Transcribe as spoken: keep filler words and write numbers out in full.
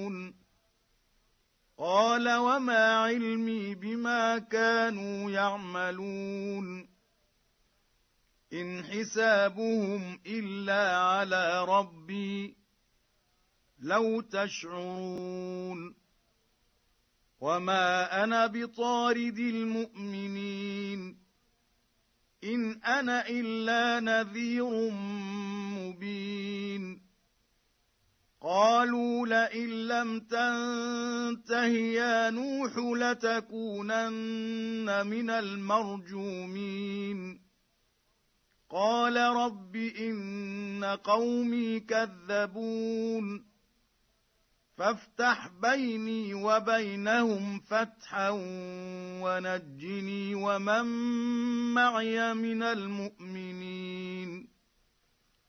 قال وما علمي بما كانوا يعملون إن حسابهم إلا على ربي لو تشعرون وما أنا بطارد المؤمنين إن أنا إلا نذير مبين قالوا لئن لم تنته يا نوح لتكونن من المرجومين قال رب إن قومي كذبون فافتح بيني وبينهم فتحا ونجني ومن معي من المؤمنين